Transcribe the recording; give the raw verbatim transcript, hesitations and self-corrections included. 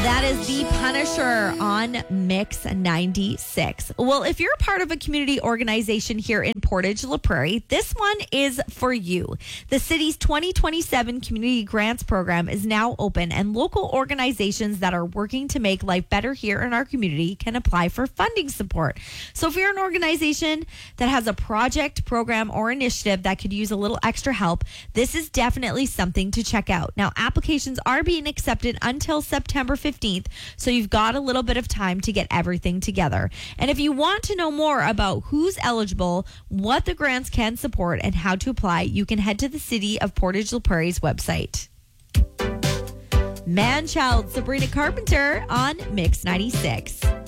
That is The Punisher on Mix ninety-six. Well, if you're a part of a community organization here in Portage La Prairie, this one is for you. The city's twenty twenty-seven Community Grants Program is now open, and local organizations that are working to make life better here in our community can apply for funding support. So if you're an organization that has a project, program, or initiative that could use a little extra help, this is definitely something to check out. Now, applications are being accepted until September fifteenth, so you've got a little bit of time to get everything together. And if you want to know more about who's eligible, what the grants can support, and how to apply, you can head to the City of Portage La Prairie's website. Man Child, Sabrina Carpenter on Mix ninety-six.